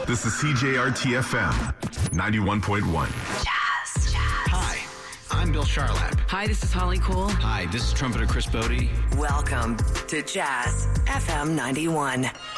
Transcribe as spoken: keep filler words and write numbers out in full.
This is C J R T F M ninety-one point one. Jazz, jazz. Hi, I'm Bill Charlap. Hi, this is Holly Cole. Hi, this is trumpeter Chris Bodie. Welcome to Jazz F M ninety-one.